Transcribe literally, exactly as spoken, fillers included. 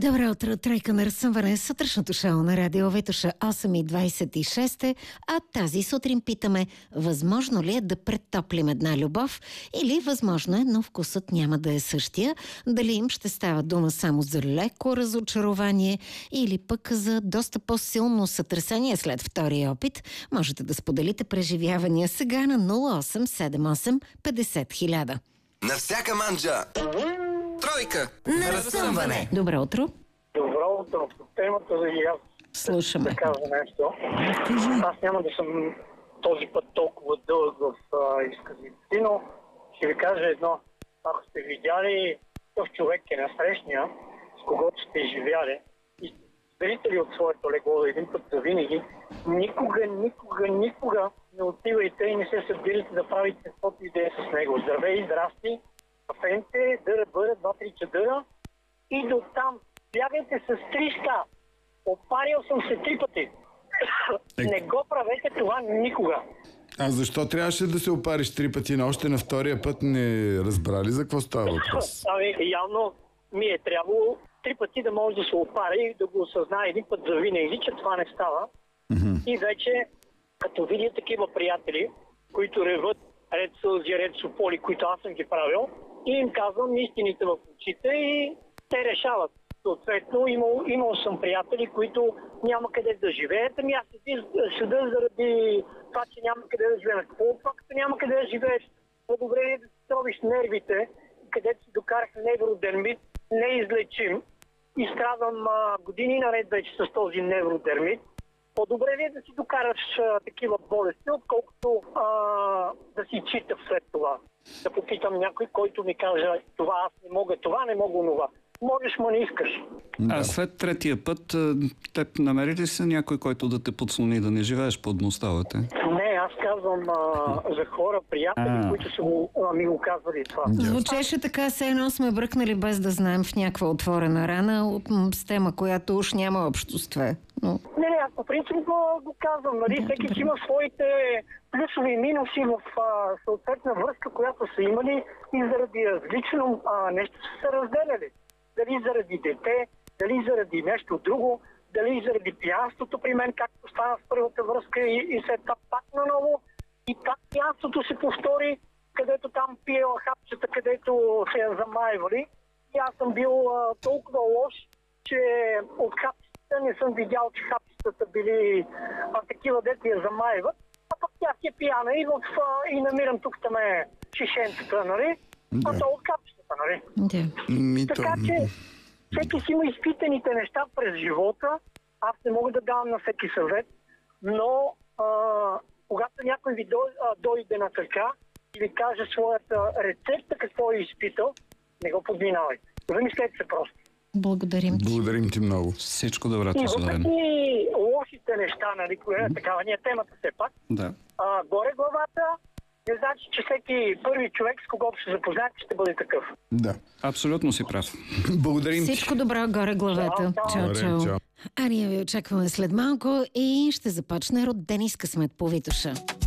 Добро утро, тройка на разсъмване, сутрешното шоу на радио Витоша осем и двайсет и шест, а тази сутрин питаме, възможно ли е да претоплим една любов или възможно е, но вкусът няма да е същия, дали им ще става дума само за леко разочарование или пък за доста по-силно сътресение след втория опит. Можете да споделите преживявания сега на нула осем седем осем петдесет хиляда. На всяка манджа тройка на разсъмване. Добро утро. Добро утро. Темата за и аз Слушаме. да кажа нещо. Аз няма да съм този път толкова дълъг в изказите, но ще ви кажа едно. Ако сте видяли такъв човек е насрещния, с когото сте живяли, и сте ли от своето легло един път за винаги, никога, никога, никога не отивайте и не се събирайте да правите каквото идея с него. Здравей, здрасти, кафенте, дъра, бъра, два-три чадъра и до там. Бягайте с триста. Опарил съм се три пъти. Е... Не го правете това никога. А защо трябваше да се опариш три пъти, на още на втория път не разбрали за какво става въпрос? Ами, явно ми е трябвало три пъти да може да се опари и да го осъзнае един път за винаги, че това не става. Mm-hmm. И вече, като видя такива приятели, които реват ред сълзи, ред сополи, които аз съм ги правил, и им казвам истините в очите и те решават. Съответно, имал, имал съм приятели, които няма къде да живеят. Ами аз седа заради това, че няма къде да живеем. Какво това, като няма къде да живееш? По-добре е да си тробиш нервите, където си докарах невродермит, неизлечим. И страдам а, години наред вече с този невродермит. По-добре е да си докараш а, такива болести, отколкото а, да си читав след това. Да попитам някой, който ми каже, това аз не мога, това не мога, това. Можеш, ма не искаш. А след третия път, теб намери ли се някой, който да те подслони да не живееш под мостовете? Не, аз казвам а, за хора, приятели, а. които са го, а, ми го казвали това. Звучеше така, все едно сме бръкнали без да знаем в някаква отворена рана от с тема, която уж няма общо с това. Но... Не, не, аз по принцип го, го казвам. Нали? Да, всеки си има своите плюсови и минуси в а, съответна връзка, която са имали и заради различно а, нещо са се разделяли. Дали заради дете, дали заради нещо друго, дали заради пиянството при мен, както стана с първата връзка и, и след това пак наново. И пак пиянството се повтори, където там пиела хапчета, където се я замайвали. И аз съм бил а, толкова лош, че от хапчета не съм видял, че хапчетата били а, такива, дето я замайват. А пък тя си е пияна и, в, а, и намирам тук там е шишенцата, нали? Да. А то от капчетата, нали? Да. Мито. Така че всеки си има изпитаните неща през живота. Аз не мога да давам на всеки съвет, но а, когато някой ви дой, а, дойде на крака и ви каже своята рецепта, какво е изпитал, не го подминавайте. Замислете се просто. Благодарим ти. Благодарим ти много. Всичко добро И ти желаем. въпреки лошите неща, нали, коя е такава, ние темата все пак, Да. а, горе главата, не значи, че всеки първи човек, с когото ще запознае, ще бъде такъв. Да. Абсолютно си прав. Благодарим ти. Всичко добро, горе главата. Чао, Чао, Добре, чао. чао. А ние ви очакваме след малко и ще започне роден късмет по Витоша.